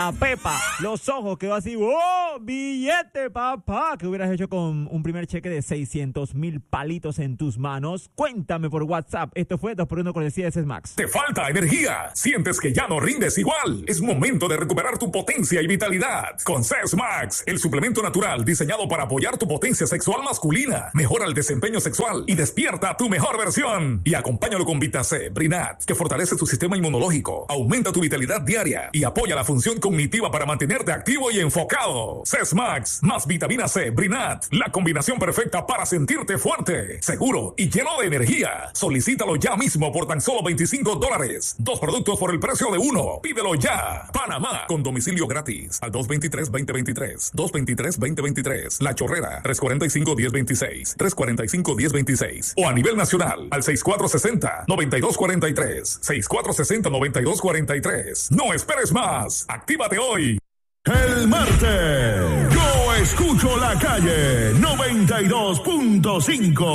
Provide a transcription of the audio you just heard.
A Pepa, los ojos quedó así, ¡oh, billete, papá! ¿Qué hubieras hecho con un primer cheque de 600,000 palitos en tus manos? Cuéntame por WhatsApp. Esto fue 2x1 cortesía de CESMAX. ¿Te falta energía? ¿Sientes que ya no rindes igual? Es momento de recuperar tu potencia y vitalidad. Con CESMAX, el suplemento natural diseñado para apoyar tu potencia sexual masculina. Mejora el desempeño sexual y despierta tu mejor versión. Y acompáñalo con Vita-C, Brinat, que fortalece tu sistema inmunológico, aumenta tu vitalidad diaria y apoya la función cognitiva para mantenerte activo y enfocado. CESMAX más vitamina C, Brinat, la combinación perfecta para sentirte fuerte, seguro y lleno de energía. Solicítalo ya mismo por tan solo $25. 2 productos por el precio de uno. Pídelo ya. Panamá, con domicilio gratis al 223-2023, 223-2023. La Chorrera, 345-1026, 345-1026. O a nivel nacional al 6460-9243, 6460-9243. No esperes más. Actívate hoy. El martes, yo escucho la calle 92.5.